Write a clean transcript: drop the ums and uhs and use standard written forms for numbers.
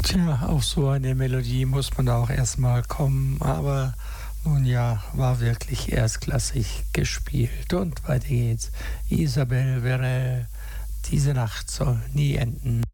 Tja, auf so eine Melodie muss man auch erstmal kommen, aber nun ja, war wirklich erstklassig gespielt. Und weiter geht's. Isabel Verrell, diese Nacht soll nie enden.